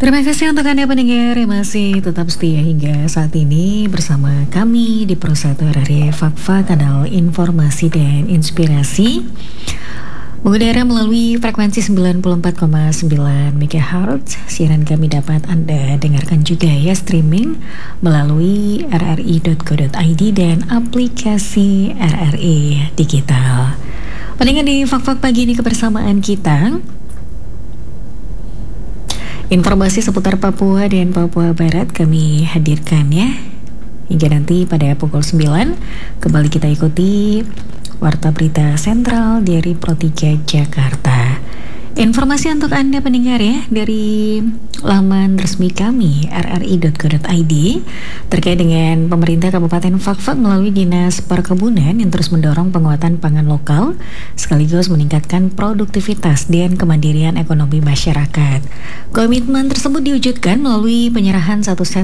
Terima kasih untuk Anda pendengar yang masih tetap setia hingga saat ini bersama kami di Prosatu RRI Fakfa, kanal informasi dan inspirasi. Mengudara melalui frekuensi 94,9 MHz. Siaran kami dapat Anda dengarkan juga ya streaming melalui rri.co.id dan aplikasi RRI Digital. Pendengar di Fakfa pagi ini kebersamaan kita, informasi seputar Papua dan Papua Barat kami hadirkan ya. Hingga nanti pada pukul 9 kembali kita ikuti Warta Berita Sentral dari Pro 3 Jakarta. Informasi untuk Anda pendengar ya dari laman resmi kami rri.co.id terkait dengan pemerintah Kabupaten Fakfak melalui Dinas Perkebunan yang terus mendorong penguatan pangan lokal sekaligus meningkatkan produktivitas dan kemandirian ekonomi masyarakat. Komitmen tersebut diwujudkan melalui penyerahan satu set